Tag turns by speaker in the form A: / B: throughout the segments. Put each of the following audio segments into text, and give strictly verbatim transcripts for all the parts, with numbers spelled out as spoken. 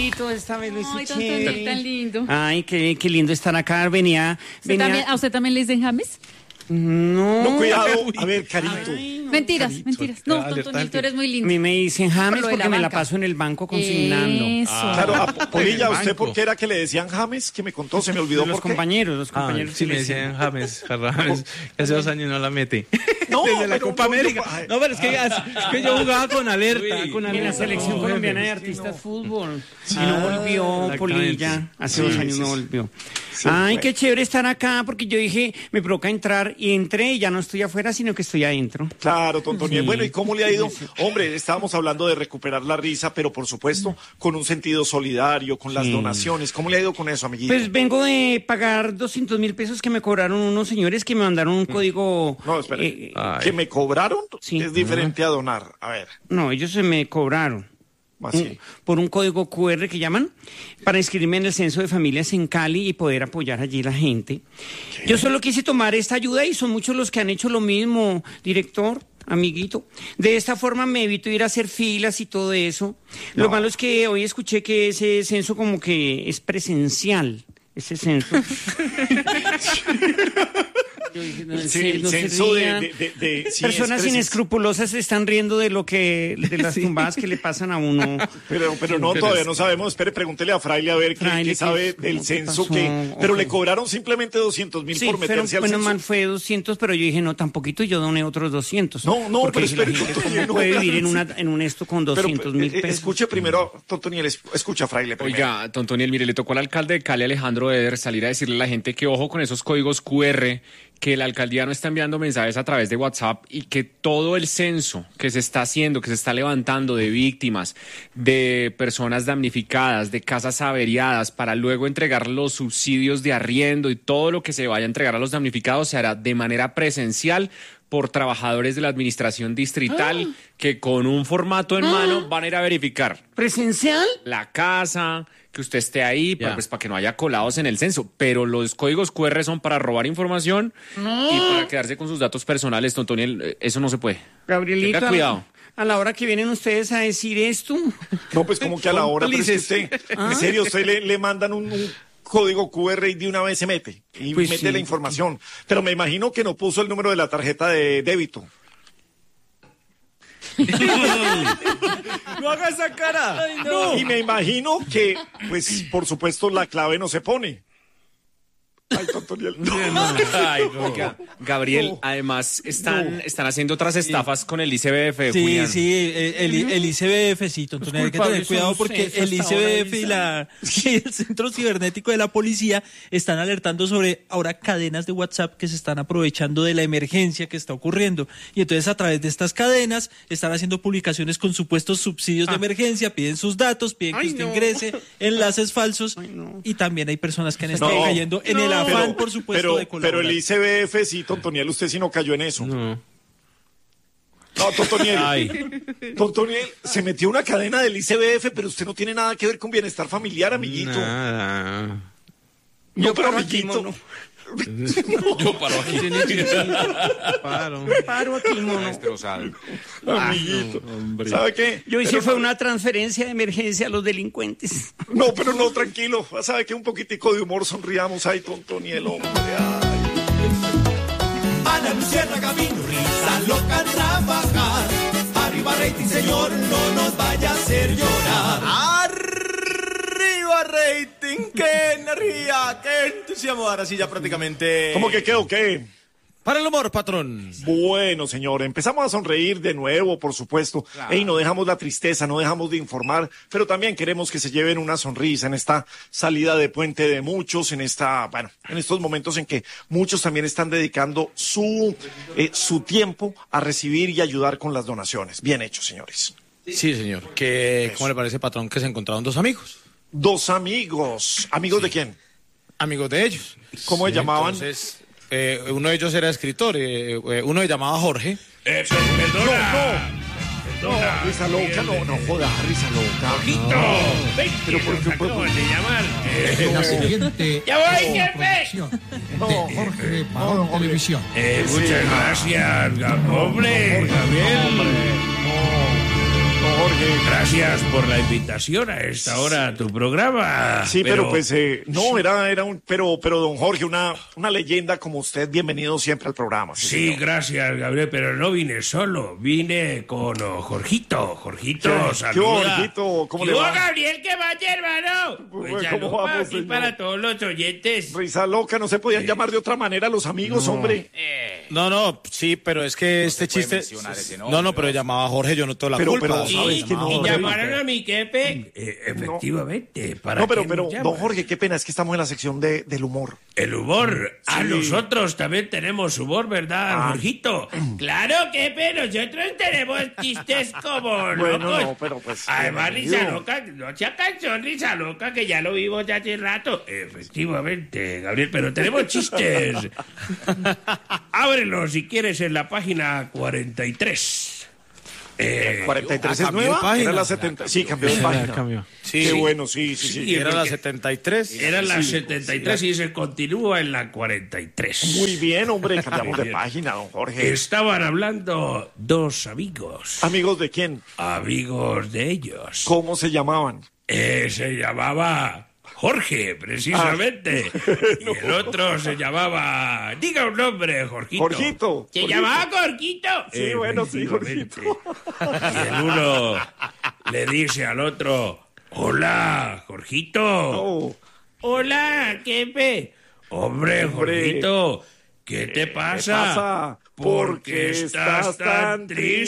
A: Esta vez lo hice
B: Ay,
A: chévere.
B: Tontonil, tan lindo.
A: Ay, qué, qué lindo estar acá. Venía,
B: ¿Usted
A: venía...
B: también- ¿A usted también le dicen James?
A: No.
C: No, cuidado. A ver, Carito.
A: Ay, no,
B: Mentiras,
A: Carito.
B: mentiras. No,
D: Alerta
B: Tontonil,
D: al
B: tú eres muy
A: A
B: lindo.
A: mí me dicen James
B: Por lo de
A: porque
B: la
A: me la
B: banca.
A: paso en el banco consignando.
B: Eso.
C: Claro, a Polilla,
D: El
C: ¿usted
D: banco.
C: por qué era que le decían James? Que me contó, se me olvidó
A: Los
C: por qué.
A: compañeros, los
D: Ah,
A: compañeros.
D: sí
A: que
D: me
A: le
D: decían James, James, que hace dos años no la mete.
C: No,
D: Desde la
C: pero
D: Copa
C: no, yo-
D: América.
C: ay.
D: No, pero es que, es que yo jugaba con alerta, con
A: En
D: alerta.
A: la selección
D: No,
A: colombiana de
D: jefe.
A: artistas fútbol. Y no volvió
D: exactamente.
A: Polilla. Hace dos
C: Sí,
A: años
C: sí,
A: no
C: sí.
A: volvió.
C: Sí,
A: Ay,
C: fue.
A: qué chévere estar acá porque yo dije, me provoca entrar y entré y ya no estoy afuera, sino que estoy adentro.
C: Claro, Tontoniel. Bueno, ¿y cómo le ha ido? Hombre, estábamos hablando de recuperar la risa, pero por supuesto con un sentido solidario, con las
A: Sí.
C: donaciones. ¿Cómo le ha ido con eso, amiguito?
A: Pues vengo de pagar doscientos mil pesos que me cobraron unos señores que me mandaron un código.
C: No, espere.
A: eh,
D: Ay.
C: ¿Que me cobraron?
A: Sí.
C: Es diferente a donar. A ver,
A: no, ellos se me cobraron.
C: así.
A: un- por un código cu erre que llaman, para inscribirme en el censo de familias en Cali y poder apoyar allí la gente. Yo solo quise tomar esta ayuda y son muchos los que han hecho lo mismo, director, amiguito. De esta forma me evito ir a hacer filas y todo eso. Lo malo es que hoy escuché que ese censo como que es presencial, ese censo. Yo dije, no, en
C: Sí,
A: serio,
C: el
A: no se
C: censo de,
A: rían.
C: de, de- de- sí,
A: Personas
C: es presen-
A: inescrupulosas se están riendo de lo que, de las tumbadas que le pasan a uno.
C: Pero, pero no, todavía no sabemos. Espere, pregúntele a Fraile a ver qué,
A: Fraile,
C: qué
A: ¿qué-
C: sabe
A: cómo
C: del
A: qué
C: censo
A: pasó?
C: que. Pero
A: Ojo.
C: le cobraron simplemente doscientos mil
A: Sí,
C: por
A: pero
C: meterse al
A: bueno,
C: censo.
A: mal fue doscientos, pero yo dije, no, tan poquito, y yo doné otros doscientos.
C: No, no,
A: porque
C: pero
A: dije, la
C: espere,
A: gente,
C: Tontoniel,
A: ¿cómo
C: no,
A: puede
C: claro,
A: vivir en,
C: sí.
A: una, en un esto con
C: Pero,
A: doscientos mil
C: eh,
A: pesos?
C: escuche primero, Tontoniel, es- escucha a Fraile primero.
E: Oiga, Tontoniel, mire, le tocó al alcalde de Cali, Alejandro Eder, salir a decirle a la gente que ojo con esos códigos cu erre, que la alcaldía no está enviando mensajes a través de WhatsApp y que todo el censo que se está haciendo, que se está levantando de víctimas, de personas damnificadas, de casas averiadas, para luego entregar los subsidios de arriendo y todo lo que se vaya a entregar a los damnificados se hará de manera presencial por trabajadores de la administración distrital que con un formato en mano van a ir a verificar
A: ¿Presencial?
E: la casa, que usted esté ahí,
D: Ya.
E: para, pues, para que no haya colados en el censo. Pero los códigos cu erre son para robar información y para quedarse con sus datos personales, Tontoniel. eh, Eso no se puede.
A: Gabrielito,
E: Tenga cuidado.
A: a la hora que vienen ustedes a decir esto,
C: No, pues como que a la hora, pero es que usted, en serio, usted le, le mandan un, un código cu erre y de una vez se mete y
A: Pues
C: mete
A: sí.
C: la información. Pero me imagino que no puso el número de la tarjeta de débito.
D: ¡No haga esa cara!
C: Y me imagino que, pues, por supuesto, la clave no se pone. Ay, Tontoniel.
E: Ay, oiga, Gabriel,
C: No.
E: además están, están haciendo otras estafas con el I C B F,
F: Sí,
E: Julián.
F: sí, el, el, el I C B F, sí, Tontonel, hay que tener
A: culpables
F: cuidado
A: somos
F: porque
A: esos
F: el
A: hasta ahora,
F: I C B F y, la, y el Centro Cibernético de la Policía están alertando sobre ahora cadenas de WhatsApp que se están aprovechando de la emergencia que está ocurriendo. Y entonces a través de estas cadenas están haciendo publicaciones con supuestos subsidios de emergencia, piden sus datos, piden que
A: Ay,
F: usted
A: no.
F: ingrese, enlaces falsos
A: Ay, no.
F: y también hay personas que han estado
C: No,
F: cayendo en el
C: no.
F: afán,
C: Pero-
F: por supuesto,
C: pero,
F: de colaborar.
C: pero el I C B F, sí, Tontoniel, usted sí no cayó en eso.
D: No.
C: No, Tontoniel.
D: Ay.
C: Tontoniel, se metió una cadena del I C B F, pero usted no tiene nada que ver con bienestar familiar, amiguito.
D: Nada.
C: No,
A: Yo
C: pero
A: paro aquí,
C: amiguito.
A: mono.
D: Yo paro aquí. Paro.
A: Paro aquí, mono.
E: Destrozado.
C: Amiguito. ¿Sabe qué?
A: Yo hice
C: Pero
A: fue
C: no-
A: una transferencia de emergencia a los delincuentes.
C: No, pero no, tranquilo. ¿Sabe qué? Un poquitico de humor, sonriamos. Ay, Tontoniel, hombre. Ay.
G: Ana Luciana Camino, risa loca a trabajar. Arriba rating, señor, no nos vaya a hacer llorar.
D: ¡Arriba rating! ¡Qué energía! ¡Qué entusiasmo! Ahora sí ya prácticamente...
C: ¿Cómo que qué o qué?
D: Para el humor, patrón.
C: Bueno, señor, empezamos a sonreír de nuevo, por supuesto. Ey, no dejamos la tristeza, no dejamos de informar, pero también queremos que se lleven una sonrisa en esta salida de puente de muchos, en esta, bueno, en estos momentos en que muchos también están dedicando su, eh, su tiempo a recibir y ayudar con las donaciones. Bien hecho, señores.
D: Sí, señor. ¿Qué, ¿Cómo le parece, patrón, que se encontraron dos amigos?
C: Dos amigos. ¿Amigos de quién?
D: Amigos de ellos.
C: ¿Cómo se llamaban?
D: Entonces, eh, uno de ellos era escritor, eh, eh, uno se llamaba Jorge.
C: No, risa loca, no, no joda, risa loca. Pero por qué, por- por-
H: La siguiente
A: ¡Ya voy,
H: producción
C: No,
H: de Jorge Barón
C: no, hombre.
H: Televisión.
I: Eh, muchas gracias, Ga- hombre, Gabriel.
C: No, Jorge, Jorge.
I: Gracias por la invitación a esta hora a tu programa.
C: Sí, pero, pero pues eh, no, era, era un, pero, pero don Jorge, una, una leyenda como usted, bienvenido siempre al programa.
I: Sí, sí gracias, Gabriel, pero no vine solo, vine con oh, Jorgito. Jorgito,
C: ¿Qué?
I: saluda.
C: ¿Qué, Jorgito? ¿Cómo
I: ¿Qué
C: le va?
I: Gabriel, ¿qué vaya, hermano? Pues
C: ¿Cómo
I: saludo
C: vamos,
I: aquí
C: señor?
I: para todos los oyentes.
C: Risa loca, no se podían llamar de otra manera los amigos,
I: No.
C: hombre.
I: Eh,
J: No, no, sí, pero es que este chiste. No, no, pero llamaba a Jorge, yo no tengo la
C: Pero-
J: culpa.
C: pero,
I: y,
C: ¿sabes que no,
I: y
C: hombre?
I: llamaron a mi jefe. Eh, efectivamente, para
C: No, pero,
I: qué
C: pero,
I: nos
C: don
I: llaman?
C: Jorge, qué pena, es que estamos en la sección de, del humor.
I: El humor. A
C: Sí.
I: nosotros también tenemos humor, ¿verdad,
C: Ah.
I: Jorgito? Claro que, pero nosotros tenemos chistes como
C: Bueno,
I: locos.
C: no, pero pues,
I: Además,
C: bienvenido.
I: risa loca, no sea canción, risa loca, que ya lo vimos ya hace rato. Efectivamente, Gabriel, pero tenemos chistes. Ábrelo si quieres en la página cuarenta y tres. Eh,
C: cuarenta y tres
J: ah,
C: es
J: cambió de
C: nueva,
J: página.
C: era la setenta. Sí, cambió de
F: Ya
C: página.
F: cambió.
J: Sí,
C: Qué bueno, sí, sí, sí.
I: Sí,
J: era la
I: porque-
J: setenta y tres.
I: Era la setenta y tres y se continúa en la cuarenta y tres.
C: Muy bien, hombre, cambiamos de
I: Bien.
C: página, don Jorge.
I: Estaban hablando dos amigos,
C: ¿Amigos de quién?
I: amigos de ellos.
C: ¿Cómo se llamaban?
I: Eh, se llamaba Jorge, precisamente. Y el otro se llamaba... Diga un nombre, Jorgito.
C: Jorgito.
I: ¿Se
C: Jorgito.
I: llamaba Jorgito?
C: Sí, bueno, sí,
I: Efectivamente.
C: Jorgito.
I: Y el uno le dice al otro... Hola, Jorgito.
C: Oh,
I: Hola, jefe. Hombre,
C: Hombre.
I: Jorgito, ¿qué te
C: ¿qué
I: pasa?
C: pasa?
I: ¿Por qué estás tan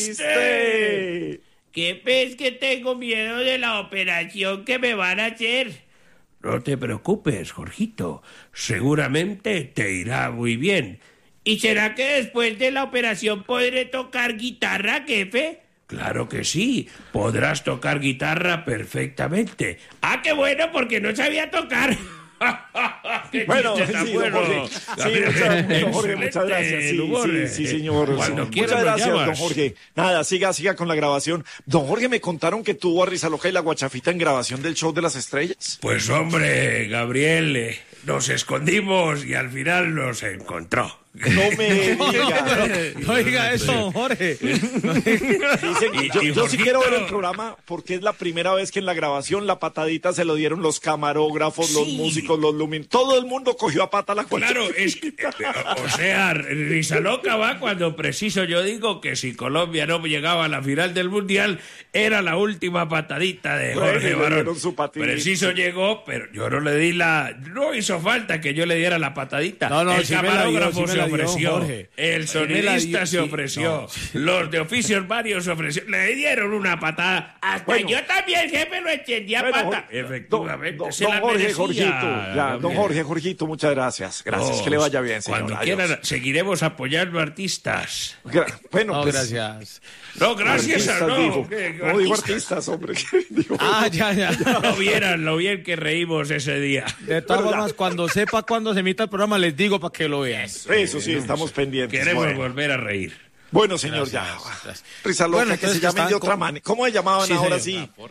I: triste? ¿Qué ves que tengo miedo de la operación que me van a hacer? No te preocupes, Jorgito. Seguramente te irá muy bien. ¿Y será que después de la operación podré tocar guitarra, jefe? Claro que sí. Podrás tocar guitarra perfectamente. Ah, qué bueno, porque no sabía tocar. ¡Qué
C: Bueno,
I: chiste tan
C: sí, don
I: bueno!
C: Jorge. Sí,
I: Gabriel,
C: muchas, don Jorge, muchas
I: excelente
C: gracias. Sí,
I: el humor,
C: sí,
I: eh.
C: sí, señor.
I: Cuando
C: Sí.
I: quieras
C: Muchas
I: me
C: gracias,
I: llamas.
C: don Jorge. Nada, siga, siga con la grabación. Don Jorge, me contaron que tuvo a Risa Loca y la Guachafita en grabación del show de las estrellas.
I: Pues hombre, Gabriel, eh, nos escondimos y al final nos encontró.
C: No me diga.
J: No diga eso, don Jorge.
C: Dicen,
I: Y-
C: yo,
I: y
C: yo sí quiero ver
I: Jorgito-
C: el programa porque es la primera vez que en la grabación la patadita se lo dieron los camarógrafos, los
I: Sí.
C: músicos, los lumin. Todo el mundo cogió a pata la
I: Claro,
C: Guachafita.
I: es que, eh, o sea, risa loca va cuando preciso yo digo que si Colombia no llegaba a la final del Mundial, era la última patadita de
C: Bueno,
I: Jorge
C: y le
I: Barón.
C: dieron su patín.
I: Preciso llegó, pero yo no le di la... No hizo falta que yo le diera la patadita.
J: No, no,
I: el
J: sí me la dio,
I: camarógrafo
J: sí me
I: se
J: la dio,
I: ofreció.
J: Jorge.
I: El
J: Sí me la
I: sonidista
J: dio,
I: se
J: sí,
I: ofreció.
J: no.
I: Los de oficios varios se ofrecieron. Le dieron una patada. Hasta
C: Bueno.
I: yo también, jefe, lo extendí a
C: Bueno,
I: pata.
C: Jorge,
I: Efectivamente,
C: don,
I: se
C: don
I: la
C: Jorge,
I: merecía,
C: Jorgito. Ya, don
I: Gabriel.
C: Jorge, Jorgito, muchas gracias. Gracias,
I: Oh,
C: que le vaya bien, señor.
I: Cuando
C: Adiós.
I: quieran, seguiremos apoyando artistas.
C: Gra- bueno,
J: No,
C: pues.
J: gracias.
I: No, gracias a
C: artistas,
I: no.
C: digo.
I: que-
C: No digo
I: artistas.
C: artistas, hombre. que digo-
J: Ah, ya, ya.
I: No vieran lo bien que reímos ese día.
J: De todas formas, cuando sepa cuándo se emita el programa, les digo para que lo vean.
C: Eso sí, estamos pendientes.
I: Queremos
C: Bueno.
I: volver a reír.
C: Bueno, señor,
J: Gracias,
C: ya.
J: gracias.
C: Risa loca,
J: Bueno,
C: que se
J: entonces
C: llamen de
J: estaban
C: otra
J: con-
C: manera. ¿Cómo se llamaban
J: Sí,
C: ahora
J: señor.
C: sí?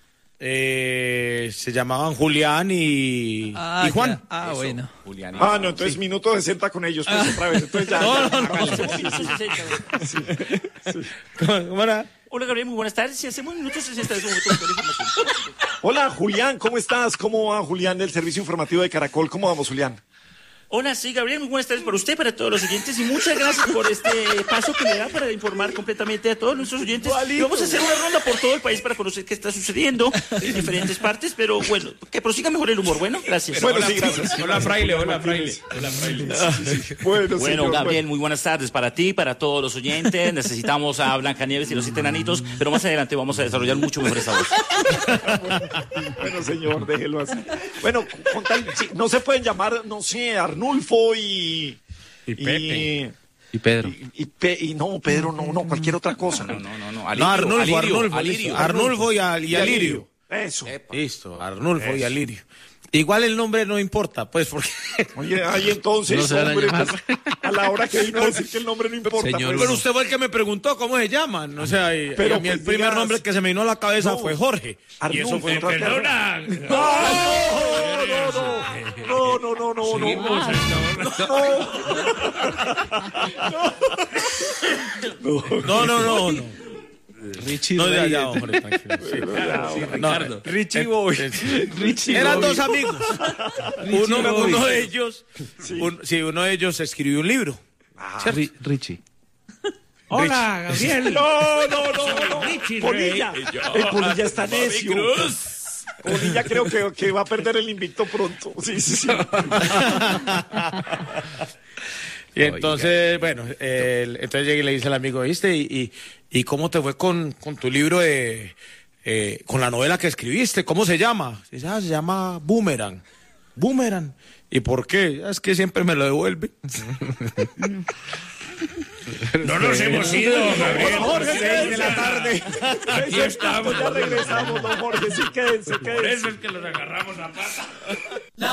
J: Eh, se llamaban Julián y,
F: Ah,
J: y Juan.
F: ya. Ah, bueno.
C: Ah, no, entonces minuto sesenta con ellos, pues otra vez. Entonces ya.
J: No,
C: ya,
J: no, no.
C: hágale. Sí, sí, sí.
J: ¿Cómo, cómo era?
K: Hola Gabriel, muy buenas tardes. Si hacemos minutos sesenta es un momento de toda la información.
C: Hola, Julián, ¿cómo estás? ¿Cómo va, Julián, del Servicio Informativo de Caracol? ¿Cómo vamos, Julián?
K: Hola, sí, Gabriel, muy buenas tardes para usted, para todos los oyentes y muchas gracias por este paso que le da para informar completamente a todos nuestros oyentes. Y vamos a hacer una ronda por todo el país para conocer qué está sucediendo en diferentes partes, pero bueno, que prosiga mejor el humor. Bueno, gracias.
C: Bueno, sí, gracias.
I: Hola, fraile, hola, fraile. Hola, fraile.
C: Bueno,
K: Bueno,
C: señor,
K: Gabriel, muy buenas tardes para ti, para todos los oyentes. Necesitamos a Blancanieves y los siete enanitos, pero más adelante vamos a desarrollar mucho mejor esta voz.
C: Bueno, señor, déjelo así. Bueno, con tal- sí, no se pueden llamar, no sé, Arnulfo y...
I: Y Pepe.
C: Y Pedro. Y, y Pe- y no, Pedro, no, no, cualquier otra cosa.
K: No, no, no, no.
J: No,
K: Alirio,
J: Arnulfo,
K: Alirio,
J: Arnulfo,
K: Alirio.
J: listo. Arnulfo y, Al- y
C: Y
J: Alirio.
C: Eso.
J: Listo, Arnulfo y Alirio. Igual el nombre no importa, pues, porque...
C: Oye, ahí entonces,
F: No se van a
C: hombre,
F: llamar.
C: pues, a la hora que vino a decir que el nombre no importa.
F: Señor,
C: pues.
J: Pero usted fue el que me preguntó cómo se llaman. O sea, y,
C: Pero
J: y a mí el
C: pues
J: primer
C: digas-
J: nombre que se me vino a la cabeza
C: No.
J: fue Jorge.
C: Arnulfo,
J: Y eso fue
I: Eh,
C: otra cosa.
I: perdona.
C: No, no, no, no, no, no,
I: Seguimos
C: no.
I: hasta ahora.
J: No, no, no, no.
F: Richie
J: No, ya,
F: Rey.
J: ya, don Jorge, tranquilo. Sí.
F: Sí,
J: No,
F: Ricardo.
J: Richie Boy.
F: Richie
J: Eran
F: Bobby.
J: dos amigos.
F: Richie
J: Uno,
F: Bobby.
J: uno de ellos, un- sí, uno de ellos escribió un libro. ¿cierto?
F: Ri- Richie.
I: Hola, Gabriel.
C: No, no, no, no.
I: Richie
C: Polilla.
I: Rey.
C: El Polilla está necio. Polilla creo que, que va a perder el invicto pronto. Sí, sí, sí.
J: Y entonces, bueno, el- entonces llegué y le dice al amigo, ¿viste? ¿Y, y, y cómo te fue con, con tu libro de, eh, con la novela que escribiste? ¿Cómo se llama? Dice, ah, se llama Boomerang. Boomerang. ¿Y por qué? Es que siempre me lo devuelve.
I: No nos hemos ido, Gabriel.
C: Jorge, seis de la tarde.
I: Aquí estamos.
C: Ya regresamos, don Jorge. Sí, quédense,
I: Por
C: quédense.
I: eso es que los agarramos a pata.